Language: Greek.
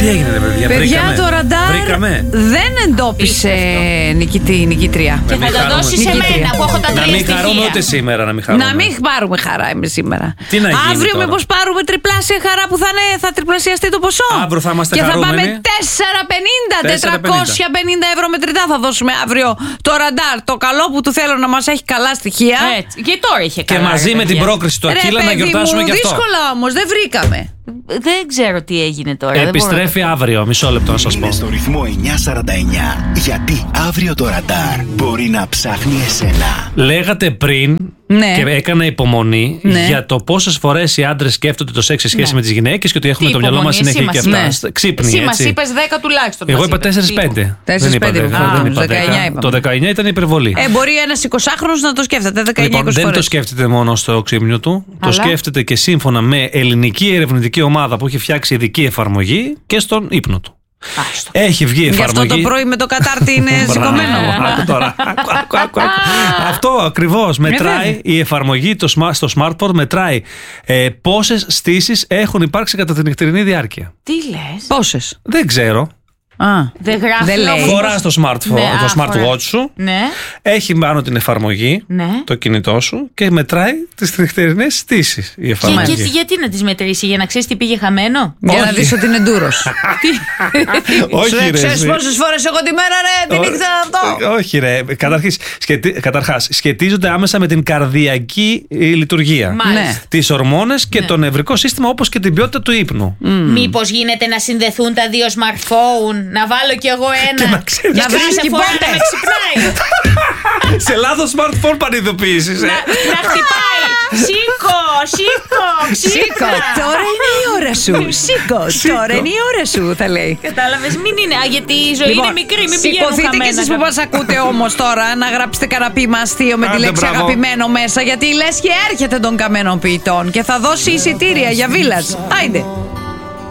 Τι έγινε, ρε παιδιά, παιδιά, το ραντάρ δεν εντόπισε νικητρία. Και θα τα δώσει σε μένα που έχω τα τρία στοιχεία. Να μην χαρούμε ούτε σήμερα, να μην χαρούμε. Να μην πάρουμε χαρά εμείς σήμερα. Τι να γίνει αύριο τώρα? μήπως πάρουμε τριπλάσια χαρά που θα τριπλασιαστεί το ποσό. Αύριο θα είμαστε χαρούμενοι. Και θα πάμε 450 ευρώ μετρητά θα δώσουμε αύριο το ραντάρ. Το καλό που του θέλω να μας έχει καλά στοιχεία. Έτσι. Και τώρα είχε καλά. Και μαζί με την πρόκριση του Ακύλα να γιορτάσουμε και αυτό. Δύσκολα όμως, δεν βρήκαμε. Δεν ξέρω τι έγινε τώρα. Επιστρέφει αύριο, μισό λεπτό να σας πω. Είναι στο ρυθμό 949. Γιατί αύριο το ραντάρ μπορεί να ψάχνει εσένα. Λέγατε πριν, ναι, και έκανα υπομονή, ναι, για το πόσες φορές οι άντρες σκέφτονται το σεξ σε σχέση, ναι, με τις γυναίκες και ότι έχουμε το μυαλό μας συνέχεια και αυτά. Ναι. Ξύπνη. Εσύ μας είπες 10 τουλάχιστον. Εγώ είπα 4-5. 4-5. Το 19 ήταν υπερβολή. Μπορεί ένας 20χρονος να το σκέφτεται 19-20 λοιπόν, φορές. δεν το σκέφτεται μόνο στο ξύπνιο του. Αλλά το σκέφτεται και σύμφωνα με ελληνική ερευνητική ομάδα που έχει φτιάξει ειδική εφαρμογή και στον ύπνο του. Έχει βγει εφαρμογή. Γι' αυτό το πρωί με το κατάρτι είναι σηκωμένο. Αυτό ακριβώς. Μετράει η εφαρμογή στο smartphone, μετράει πόσες στήσεις έχουν υπάρξει κατά την νυχτερινή διάρκεια. Τι λες? Πόσες? Δεν ξέρω. Δεν γράφει. Φοράς το smartphone, ναι, το smartwatch σου, ναι, έχει πάνω την εφαρμογή, ναι, το κινητό σου και μετράει τις νυχτερινές στήσεις η εφαρμογή. Και γιατί να τις μετρήσει, για να ξέρεις τι πήγε χαμένο? Για να δεις ότι είναι ντούρος. Όχι ρε. Ξέρεις πόσες φορές εγώ τη μέρα ρε, τη νύχτα αυτό? Όχι ρε. Καταρχάς σχετίζονται άμεσα με την καρδιακή λειτουργία, τις ορμόνες και το νευρικό σύστημα, όπως και την ποιότητα του ύπνου. Μήπως γίνεται να συνδεθούν τα δύο smartphone? Να βάλω κι εγώ ένα. Να βρίσκει πότε. Να με ξυπνάει. Σε λάθος smartphone πανειδοποίησης. Να χτυπάει. Σήκω. Τώρα είναι η ώρα σου. Σήκω. Τώρα είναι η ώρα σου, θα λέει. Κατάλαβες, μην είναι. Γιατί η ζωή είναι μικρή, μην πηγαίνουν χαμένα. Σηκωθείτε κι εσείς που μας ακούτε όμως τώρα να γράψετε κανένα ποίημα αστείο με τη λέξη αγαπημένο μέσα. Γιατί η Λέσχη έρχεται των καμένων ποιητών και θα δώσει εισιτήρια για βίλας. Άιντε.